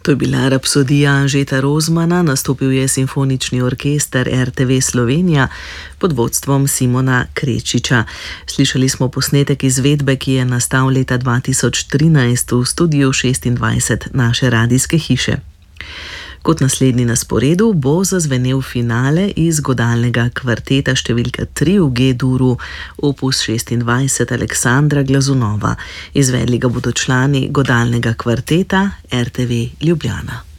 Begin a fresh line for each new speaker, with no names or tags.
To je bila rapsodija Anžeta Rozmana, nastopil je Simfonični orkester RTV Slovenija pod vodstvom Simona Krečiča. Slišali smo posnetek izvedbe, ki je nastal leta 2013 v studiu 26 naše radijske hiše. Kot naslednji na sporedu bo zazvenel finale iz godalnega kvarteta številka 3 v G-duru, opus 26 Aleksandra Glazunova. Izvedli ga bodo člani godalnega kvarteta RTV Ljubljana.